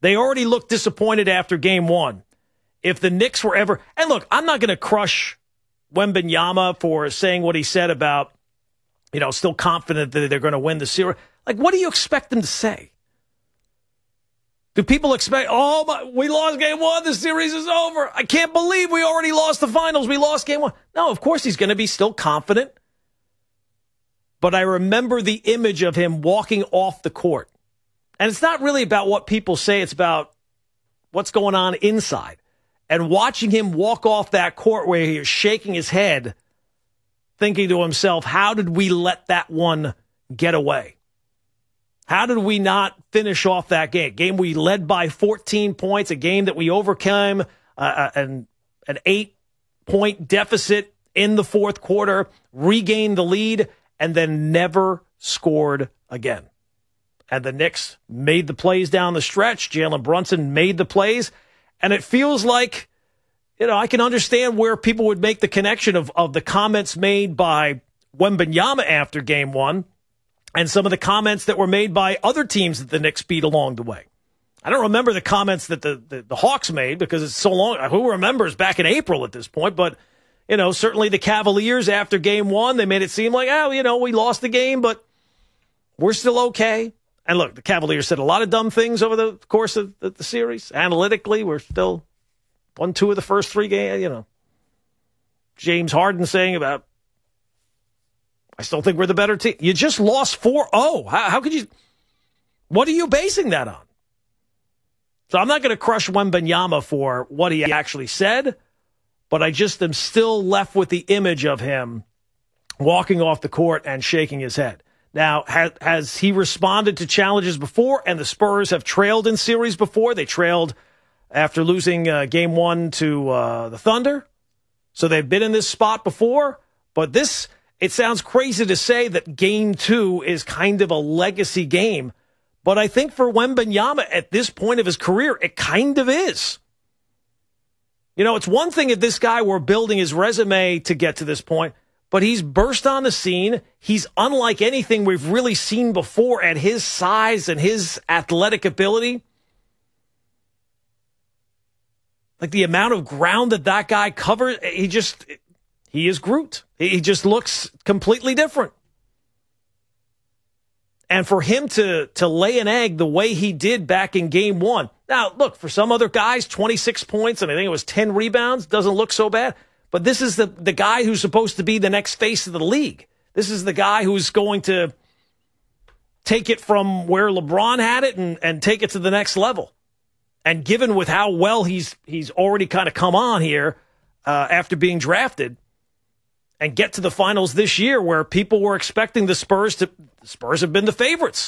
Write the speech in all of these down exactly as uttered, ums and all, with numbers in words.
They already looked disappointed after game one. If the Knicks were ever, and look, I'm not going to crush Wembanyama for saying what he said about, you know, still confident that they're going to win the series. Like, what do you expect them to say? Do people expect, oh, my, we lost game one, the series is over. I can't believe we already lost the finals. We lost game one. No, of course he's going to be still confident. But I remember the image of him walking off the court. And it's not really about what people say. It's about what's going on inside. And watching him walk off that court where he was shaking his head, thinking to himself, how did we let that one get away? How did we not finish off that game? Game we led by fourteen points, a game that we overcame uh, an, an eight-point deficit in the fourth quarter, regained the lead, and then never scored again. And the Knicks made the plays down the stretch. Jalen Brunson made the plays. And it feels like, you know, I can understand where people would make the connection of, of the comments made by Wembanyama after game one and some of the comments that were made by other teams that the Knicks beat along the way. I don't remember the comments that the, the, the Hawks made because it's so long. Who remembers back in April at this point? But, you know, certainly the Cavaliers after game one, they made it seem like, oh, you know, we lost the game, but we're still okay. And look, the Cavaliers said a lot of dumb things over the course of the, the series. Analytically, we're still won two of the first three games. You know, James Harden saying about, I still think we're the better team. You just lost four oh. How, how could you? What are you basing that on? So I'm not going to crush Wembanyama for what he actually said, but I just am still left with the image of him walking off the court and shaking his head. Now, has, has he responded to challenges before? And the Spurs have trailed in series before. They trailed after losing uh, game one to uh, the Thunder. So they've been in this spot before. But this, it sounds crazy to say that game two is kind of a legacy game. But I think for Wembanyama at this point of his career, it kind of is. You know, it's one thing if this guy were building his resume to get to this point, but he's burst on the scene. He's unlike anything we've really seen before at his size and his athletic ability. Like the amount of ground that that guy covers, he just, he is Groot. He just looks completely different. And for him to, to lay an egg the way he did back in game one. Now, look, for some other guys, twenty-six points, and I think it was ten rebounds, doesn't look so bad. But this is the, the guy who's supposed to be the next face of the league. This is the guy who's going to take it from where LeBron had it and, and take it to the next level. And given with how well he's he's already kind of come on here uh, after being drafted and get to the finals this year where people were expecting the Spurs to, the Spurs have been the favorites.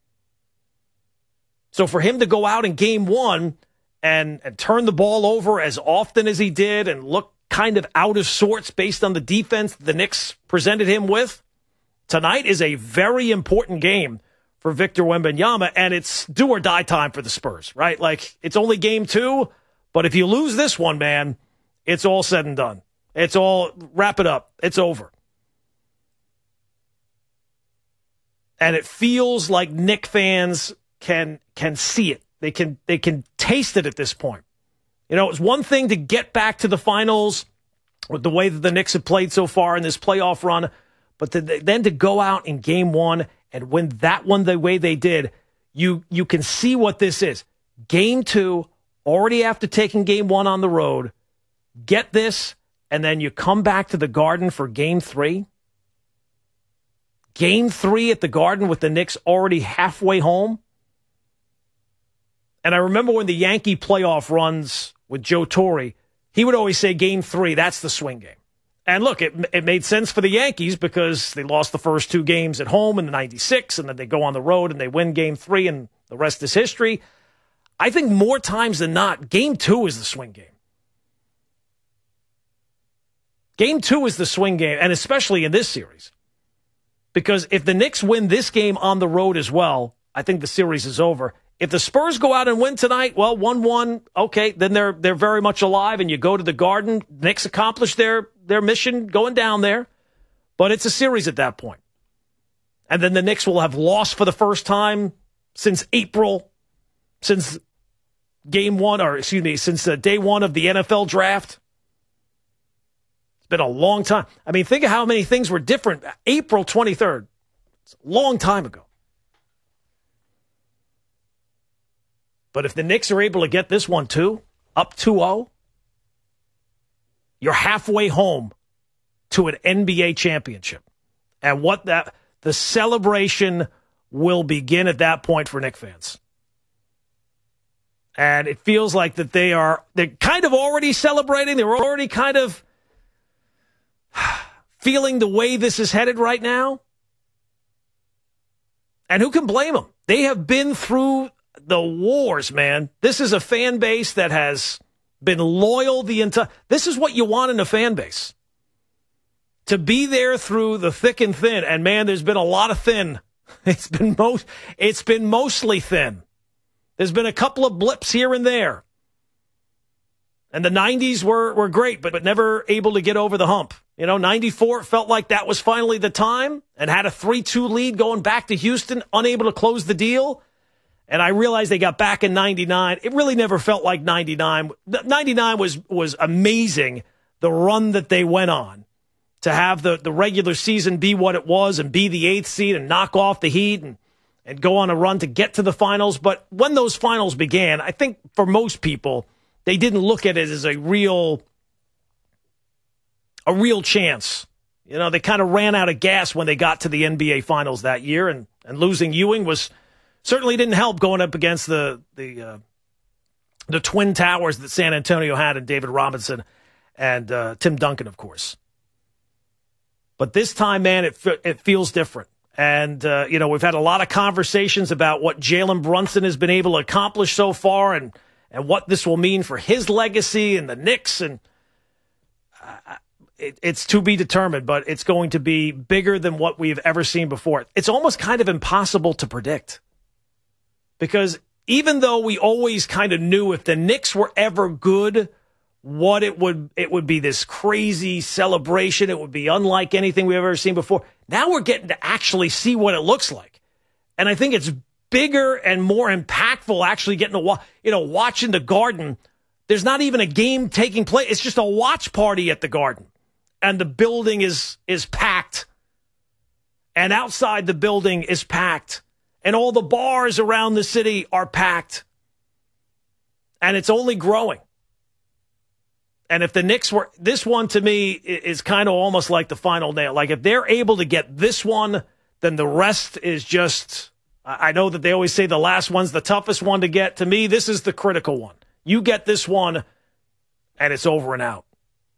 So for him to go out in game one and, and turn the ball over as often as he did and look kind of out of sorts based on the defense the Knicks presented him with, tonight is a very important game for Victor Wembanyama, and it's do or die time for the Spurs, right? Like, it's only game two, but if you lose this one, man, it's all said and done. It's all, wrap it up. It's over. And it feels like Knick fans can can see it. They can they can taste it at this point. You know, it's one thing to get back to the finals with the way that the Knicks have played so far in this playoff run, but to, then to go out in game one and win that one the way they did, you you can see what this is. Game two, already after taking game one on the road, get this, and then you come back to the Garden for game three. Game three at the Garden with the Knicks already halfway home. And I remember when the Yankee playoff runs with Joe Torre, he would always say game three, that's the swing game. And look, it it made sense for the Yankees because they lost the first two games at home in the ninety-six, and then they go on the road and they win game three, and the rest is history. I think more times than not, game two is the swing game. Game two is the swing game, and especially in this series. Because if the Knicks win this game on the road as well, I think the series is over. If the Spurs go out and win tonight, well, one one, okay, then they're they're very much alive, and you go to the Garden. Knicks accomplished their, their mission going down there, but it's a series at that point. And then the Knicks will have lost for the first time since April, since game one, or excuse me, since uh, day one of the N F L draft. It's been a long time. I mean, think of how many things were different. April twenty-third. It's a long time ago. But if the Knicks are able to get this one too, up two oh, you're halfway home to an N B A championship. And what that, the celebration will begin at that point for Knicks fans. And it feels like that they are, they're kind of already celebrating. They're already kind of feeling the way this is headed right now. And who can blame them? They have been through the wars, man. This is a fan base that has been loyal the entire... This is what you want in a fan base. To be there through the thick and thin. And, man, there's been a lot of thin. It's been most. It's been mostly thin. There's been a couple of blips here and there. And the nineties were, were great, but, but never able to get over the hump. You know, ninety-four felt like that was finally the time and had a three two lead going back to Houston, unable to close the deal. And I realized they got back in ninety-nine. It really never felt like ninety-nine. ninety-nine was, was amazing, the run that they went on. To have the, the regular season be what it was and be the eighth seed and knock off the Heat and, and go on a run to get to the finals. But when those finals began, I think for most people, they didn't look at it as a real, a real chance. You know, they kind of ran out of gas when they got to the N B A finals that year, and, and losing Ewing was certainly didn't help going up against the, the, uh, the twin towers that San Antonio had in David Robinson and uh, Tim Duncan, of course. But this time, man, it it feels different. And, uh, you know, we've had a lot of conversations about what Jalen Brunson has been able to accomplish so far and, and what this will mean for his legacy and the Knicks. And uh, it, it's to be determined, but it's going to be bigger than what we've ever seen before. It's almost kind of impossible to predict. Because even though we always kind of knew if the Knicks were ever good, what it would it would be this crazy celebration. It would be unlike anything we've ever seen before. Now we're getting to actually see what it looks like. And I think it's bigger and more impactful actually getting to watch, you know, watching the Garden. There's not even a game taking place. It's just a watch party at the Garden. And the building is is packed. And outside the building is packed. And all the bars around the city are packed. And it's only growing. And if the Knicks were, this one to me is kind of almost like the final nail. Like if they're able to get this one, then the rest is just, I know that they always say the last one's the toughest one to get. To me, this is the critical one. You get this one, and it's over and out.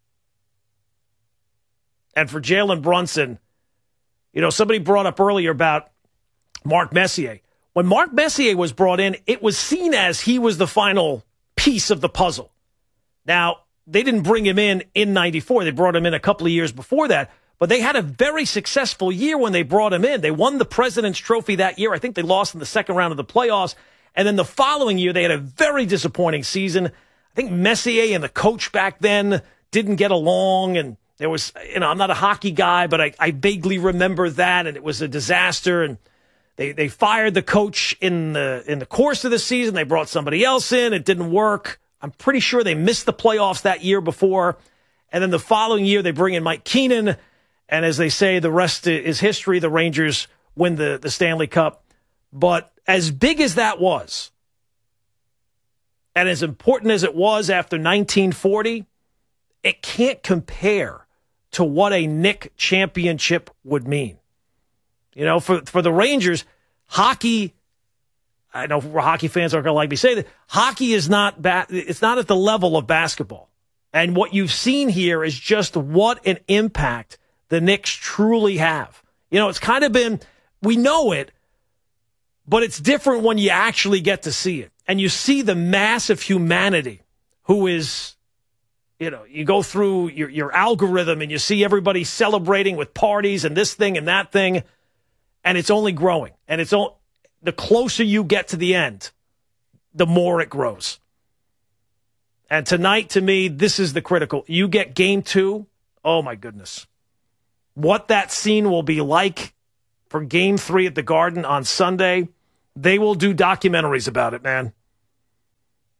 And for Jalen Brunson, you know, somebody brought up earlier about Mark Messier. When Mark Messier was brought in, it was seen as he was the final piece of the puzzle. Now, they didn't bring him in in ninety-four. They brought him in a couple of years before that. But they had a very successful year when they brought him in. They won the President's Trophy that year. I think they lost in the second round of the playoffs. And then the following year, they had a very disappointing season. I think Messier and the coach back then didn't get along. And there was, you know, I'm not a hockey guy, but I, I vaguely remember that. And it was a disaster. And they, they fired the coach in the, in the course of the season. They brought somebody else in. It didn't work. I'm pretty sure they missed the playoffs that year before. And then the following year, they bring in Mike Keenan. And as they say, the rest is history. The Rangers win the, the Stanley Cup. But as big as that was, and as important as it was after nineteen forty, it can't compare to what a Knick championship would mean. You know, for, for the Rangers, hockey, I know hockey fans aren't going to like me say that, hockey is not, ba- it's not at the level of basketball. And what you've seen here is just what an impact the Knicks truly have. You know, it's kind of been, we know it, but it's different when you actually get to see it. And you see the mass of humanity who is, you know, you go through your, your algorithm and you see everybody celebrating with parties and this thing and that thing, and it's only growing. And it's all, the closer you get to the end, the more it grows. And tonight, to me, this is the critical. You get game two, oh my goodness. What that scene will be like for game three at the Garden on Sunday, they will do documentaries about it, man.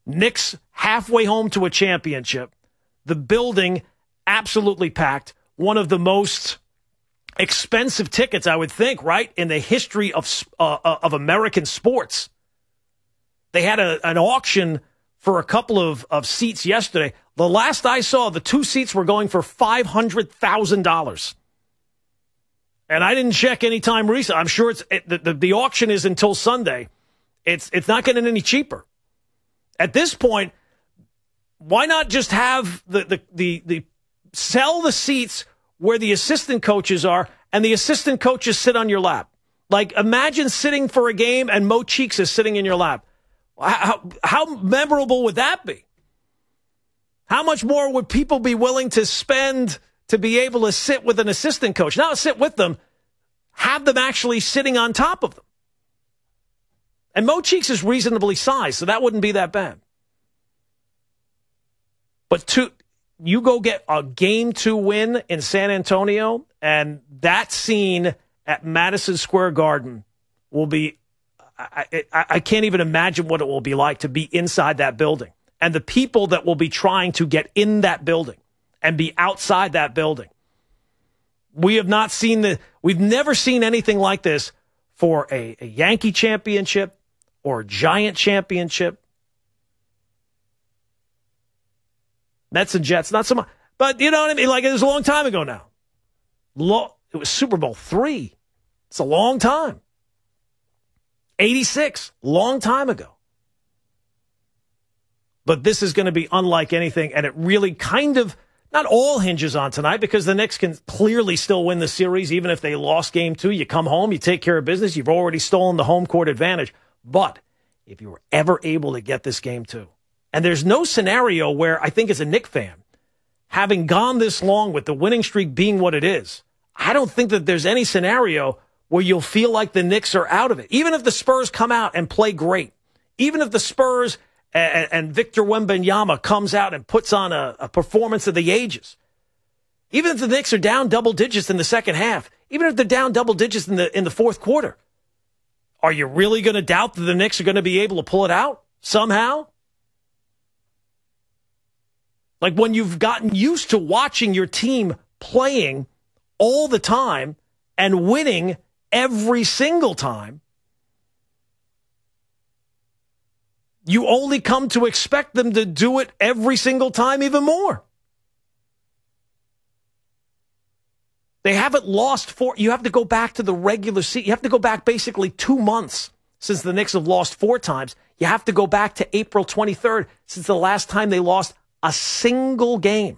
Knicks halfway home to a championship. The building absolutely packed. One of the most expensive tickets, I would think, right, in the history of uh, of American sports. They had a, an auction for a couple of, of seats yesterday. The last I saw, the two seats were going for five hundred thousand dollars. And I didn't check any time recent. I'm sure it's it, the, the, the auction is until Sunday. It's it's not getting any cheaper. At this point, why not just have the, the, the, the sell the seats where the assistant coaches are and the assistant coaches sit on your lap? Like, imagine sitting for a game and Mo Cheeks is sitting in your lap. How, how memorable would that be? How much more would people be willing to spend to be able to sit with an assistant coach? Not sit with them, have them actually sitting on top of them. And Mo Cheeks is reasonably sized, so that wouldn't be that bad. But to, you go get a game two win in San Antonio, and that scene at Madison Square Garden will be, I, I, I can't even imagine what it will be like to be inside that building. And the people that will be trying to get in that building and be outside that building. We have not seen the, we've never seen anything like this for a, a Yankee championship or a Giant championship. Mets and Jets, not so much. But you know what I mean? Like, it was a long time ago now. Lo- it was Super Bowl three. It's a long time. eighty-six, long time ago. But this is going to be unlike anything, and it really kind of, not all hinges on tonight, because the Knicks can clearly still win the series, even if they lost game two. You come home, you take care of business, you've already stolen the home court advantage. But if you were ever able to get this game two, and there's no scenario where I think as a Knicks fan, having gone this long with the winning streak being what it is, I don't think that there's any scenario where you'll feel like the Knicks are out of it. Even if the Spurs come out and play great, even if the Spurs and, and Victor Wembanyama comes out and puts on a, a performance of the ages, even if the Knicks are down double digits in the second half, even if they're down double digits in the in the fourth quarter, are you really going to doubt that the Knicks are going to be able to pull it out somehow? Like, when you've gotten used to watching your team playing all the time and winning every single time, you only come to expect them to do it every single time even more. They haven't lost four. You have to go back to the regular season. You have to go back basically two months since the Knicks have lost four times. You have to go back to April twenty-third since the last time they lost a single game.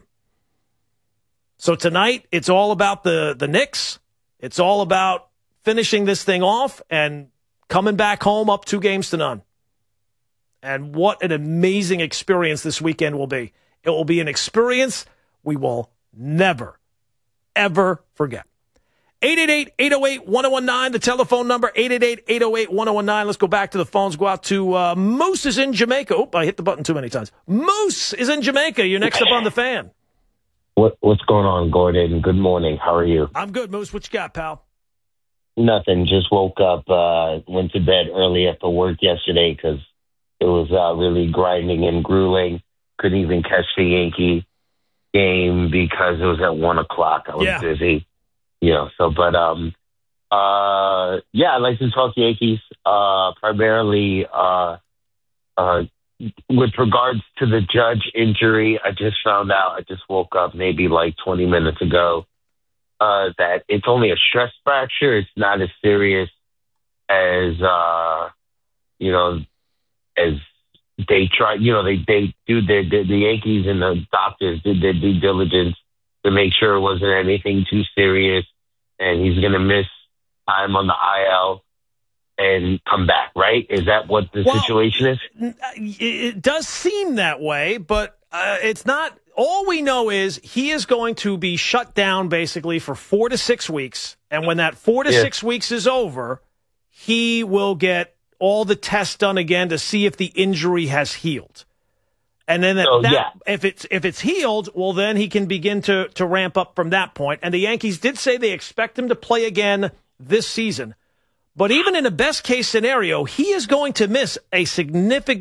So tonight, it's all about the, the Knicks. It's all about finishing this thing off and coming back home up two games to none. And what an amazing experience this weekend will be. It will be an experience we will never, ever forget. eight eight eight, eight oh eight, one oh one nine, the telephone number, eight eight eight, eight oh eight, one oh one nine. Let's go back to the phones. Go out to uh, Moose is in Jamaica. Oh, I hit the button too many times. Moose is in Jamaica. You're next up on the Fan. What What's going on, Gordon? Good morning. How are you? I'm good, Moose. What you got, pal? Nothing. Just woke up, uh, went to bed early after work yesterday because it was uh, really grinding and grueling. Couldn't even catch the Yankee game because it was at one o'clock. I was yeah. busy. You know, so, but, um, uh, yeah, I'd like to talk Yankees, uh, primarily, uh, uh, with regards to the Judge injury. I just found out, I just woke up maybe like twenty minutes ago, uh, that it's only a stress fracture. It's not as serious as, uh, you know, as they try, you know, they, they do their, the, the Yankees and the doctors did their due diligence to make sure it wasn't anything too serious. And he's going to miss time on the I L and come back, right? Is that what the well, situation is? It does seem that way, but uh, it's not. All we know is he is going to be shut down basically for four to six weeks. And when that four to yeah. six weeks is over, he will get all the tests done again to see if the injury has healed. And then that, so, that, yeah. if it's if it's healed, well, then he can begin to, to ramp up from that point. And the Yankees did say they expect him to play again this season. But even in a best-case scenario, he is going to miss a significant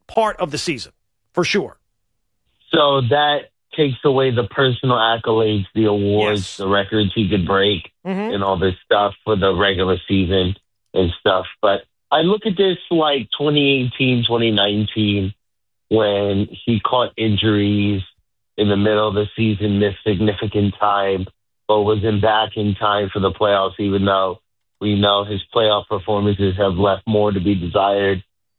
part of the season, for sure. So that takes away the personal accolades, the awards, Yes. the records he could break, Mm-hmm. and all this stuff for the regular season and stuff. But I look at this like twenty eighteen, twenty nineteen, when he caught injuries in the middle of the season, missed significant time, but wasn't back in time for the playoffs, even though we know his playoff performances have left more to be desired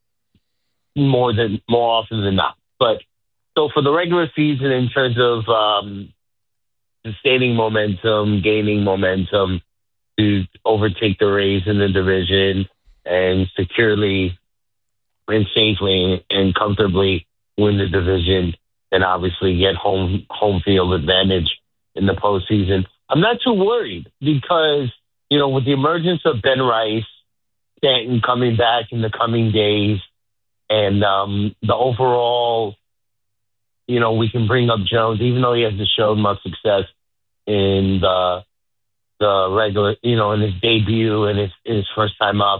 more than more often than not. But so for the regular season, in terms of um, sustaining momentum, gaining momentum to overtake the Rays in the division and securely and safely and comfortably win the division, and obviously get home home field advantage in the postseason, I'm not too worried because, you know, with the emergence of Ben Rice, Stanton coming back in the coming days, and um, the overall, you know, we can bring up Jones, even though he hasn't shown much success in the the regular, you know, in his debut and his, his first time up.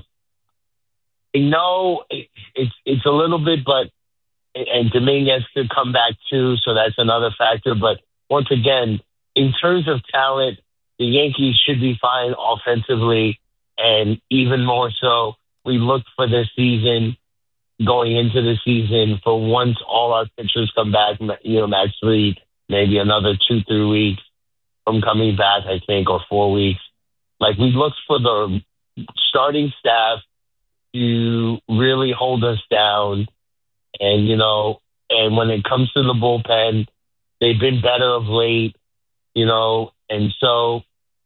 I know it, it's it's a little bit, but and Dominguez could come back too, so that's another factor. But once again, in terms of talent, the Yankees should be fine offensively, and even more so, we look for this season, going into the season, for once all our pitchers come back, you know, Max Fried, maybe another two, three weeks from coming back, I think, or four weeks. Like, we look for the starting staff to really hold us down. And, you know, and when it comes to the bullpen, they've been better of late, you know, and so,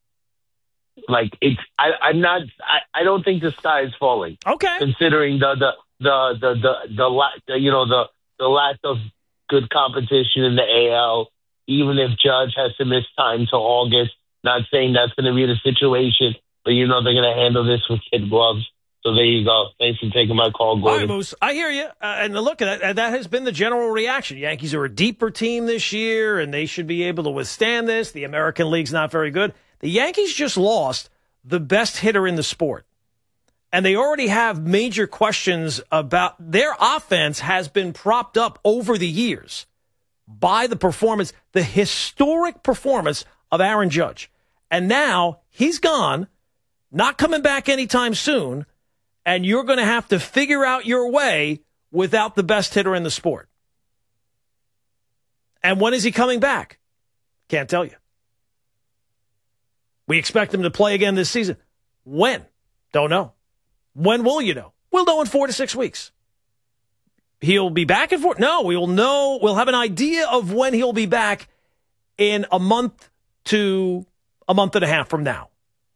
like, it's, I, I'm not, I, I don't think the sky is falling. Okay. Considering the, the, the, the, the, the, la- the you know, the, the lack of good competition in the A L, even if Judge has to miss time till August, not saying that's going to be the situation, but, you know, they're going to handle this with kid gloves. So there you go. Thanks for taking my call, Gordon. All right, Moose. I hear you. Uh, and look, that, that has been the general reaction. Yankees are a deeper team this year, and they should be able to withstand this. The American League's not very good. The Yankees just lost the best hitter in the sport. And they already have major questions about their offense has been propped up over the years by the performance, the historic performance of Aaron Judge. And now he's gone, not coming back anytime soon. And you're going to have to figure out your way without the best hitter in the sport. And when is he coming back? Can't tell you. We expect him to play again this season. When? Don't know. When will you know? We'll know in four to six weeks. He'll be back in four? No, we will know. We'll have an idea of when he'll be back in a month to a month and a half from now.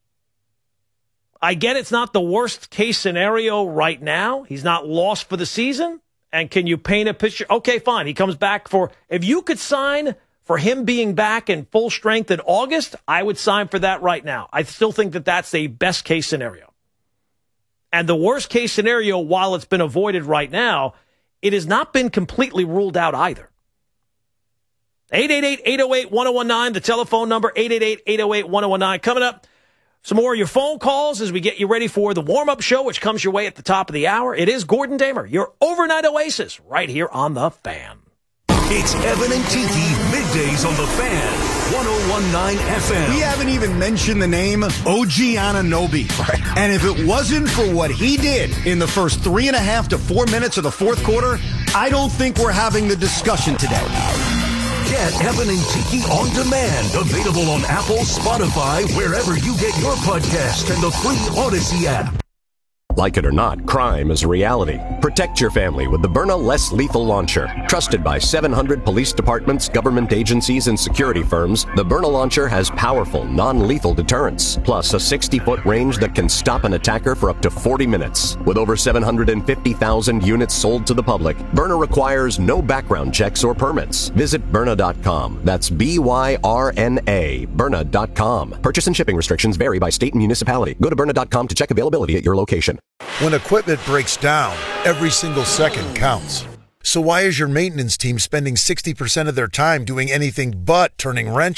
I get it's not the worst case scenario right now. He's not lost for the season. And can you paint a picture? Okay, fine. He comes back for, if you could sign for him being back in full strength in August, I would sign for that right now. I still think that that's the best case scenario. And the worst case scenario, while it's been avoided right now, it has not been completely ruled out either. eight eight eight, eight oh eight, one oh one nine, the telephone number, eight eight eight, eight oh eight, one oh one nine. Coming up, some more of your phone calls as we get you ready for the warm-up show, which comes your way at the top of the hour. It is Gordon Damer, your overnight oasis, right here on The Fan. It's Evan and Tiki, middays on The Fan, one oh one point nine F M. We haven't even mentioned the name O G Anunoby. Right. And if it wasn't for what he did in the first three and a half to four minutes of the fourth quarter, I don't think we're having the discussion today. Get Evan and Tiki on demand. Available on Apple, Spotify, wherever you get your podcast, and the free Odyssey app. Like it or not, crime is a reality. Protect your family with the Byrna Less Lethal Launcher. Trusted by seven hundred police departments, government agencies, and security firms, the Byrna Launcher has powerful, non-lethal deterrence, plus a sixty-foot range that can stop an attacker for up to forty minutes. With over seven hundred fifty thousand units sold to the public, Byrna requires no background checks or permits. Visit Byrna dot com. That's B Y R N A, Byrna dot com. Purchase and shipping restrictions vary by state and municipality. Go to Byrna dot com to check availability at your location. When equipment breaks down, every single second counts. So why is your maintenance team spending sixty percent of their time doing anything but turning wrenches?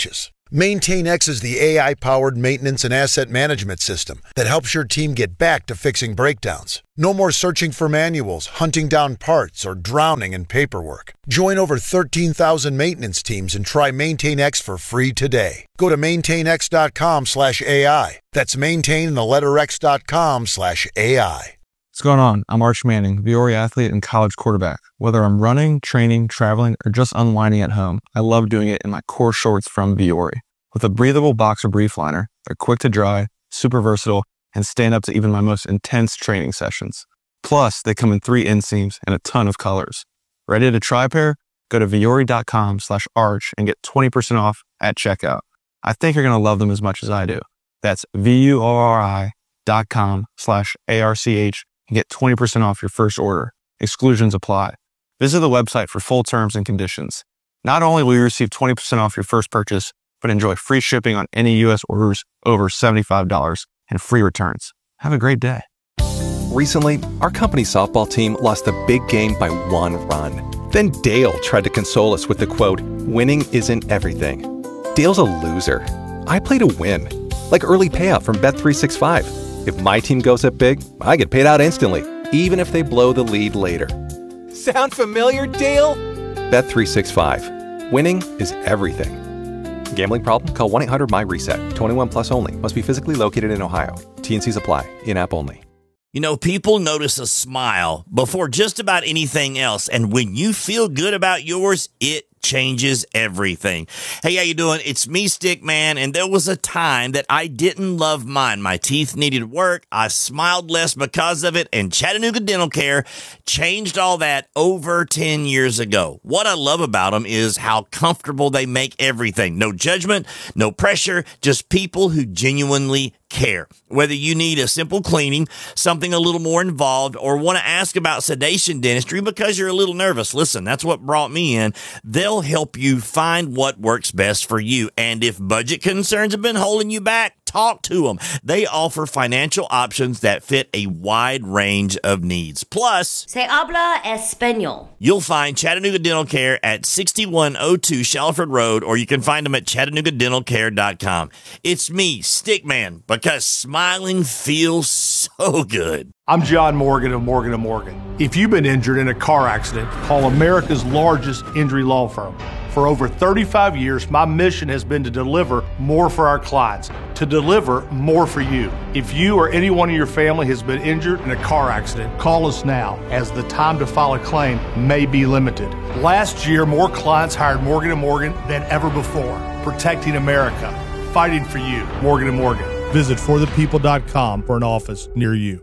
MaintainX is the A I-powered maintenance and asset management system that helps your team get back to fixing breakdowns. No more searching for manuals, hunting down parts, or drowning in paperwork. Join over thirteen thousand maintenance teams and try MaintainX for free today. Go to maintainx.com slash AI. That's maintain the letter x.com slash AI. What's going on? I'm Arch Manning, Viore athlete and college quarterback. Whether I'm running, training, traveling, or just unwinding at home, I love doing it in my core shorts from Viore. With a breathable boxer brief liner, they're quick to dry, super versatile, and stand up to even my most intense training sessions. Plus, they come in three inseams and a ton of colors. Ready to try a pair? Go to Viore.com slash arch and get twenty percent off at checkout. I think you're going to love them as much as I do. That's V-U-O-R-I dot com slash A-R-C-H and get twenty percent off your first order. Exclusions apply. Visit the website for full terms and conditions. Not only will you receive twenty percent off your first purchase, but enjoy free shipping on any U S orders over seventy-five dollars and free returns. Have a great day. Recently, our company softball team lost a big game by one run. Then Dale tried to console us with the quote, "Winning isn't everything." Dale's a loser. I play to win. Like early payout from Bet three sixty-five. If my team goes up big, I get paid out instantly, even if they blow the lead later. Sound familiar, Dale? Bet three sixty-five. Winning is everything. Gambling problem? Call one eight hundred M Y reset. twenty-one plus only. Must be physically located in Ohio. T and Cs apply. In-app only. You know, people notice a smile before just about anything else. And when you feel good about yours, it changes everything. Hey, how you doing? It's me, Stickman, and there was a time that I didn't love mine. My teeth needed work. I smiled less because of it, and Chattanooga Dental Care changed all that over ten years ago. What I love about them is how comfortable they make everything. No judgment, no pressure, just people who genuinely care. Whether you need a simple cleaning, something a little more involved, or want to ask about sedation dentistry because you're a little nervous, listen, that's what brought me in. They'll help you find what works best for you. And if budget concerns have been holding you back, talk to them. They offer financial options that fit a wide range of needs. Plus, Se habla español. You'll find Chattanooga Dental Care at sixty-one oh two Shalford Road, or you can find them at chattanooga dental care dot com. It's me, Stickman, because smiling feels so good. I'm John Morgan of Morgan and Morgan. If you've been injured in a car accident, call America's largest injury law firm. For over thirty-five years, my mission has been to deliver more for our clients, to deliver more for you. If you or anyone in your family has been injured in a car accident, call us now, as the time to file a claim may be limited. Last year, more clients hired Morgan and Morgan than ever before, protecting America, fighting for you. Morgan and Morgan. Visit for the people dot com for an office near you.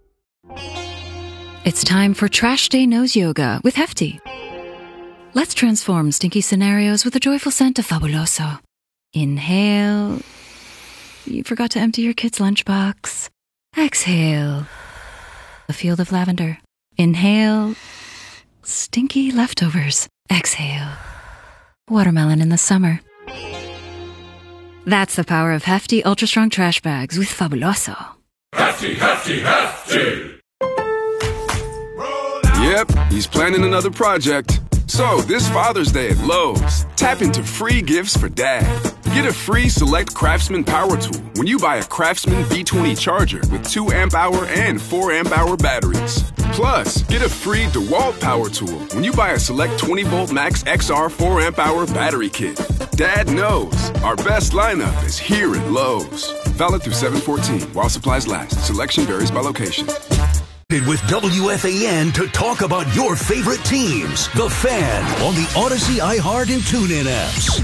It's time for Trash Day Nose Yoga with Hefty. Let's transform stinky scenarios with the joyful scent of Fabuloso. Inhale. You forgot to empty your kid's lunchbox. Exhale. A field of lavender. Inhale. Stinky leftovers. Exhale. Watermelon in the summer. That's the power of Hefty Ultra Strong Trash Bags with Fabuloso. Hefty, Hefty, Hefty! Yep, he's planning another project. So, this Father's Day at Lowe's, tap into free gifts for Dad. Get a free Select Craftsman Power Tool when you buy a Craftsman B twenty charger with two amp hour and four amp hour batteries. Plus, get a free DeWalt Power Tool when you buy a Select twenty volt Max X R four amp hour battery kit. Dad knows our best lineup is here at Lowe's. Valid through seven fourteen while supplies last. Selection varies by location. With W F A N to talk about your favorite teams. The Fan on the Odyssey, iHeart, and TuneIn apps.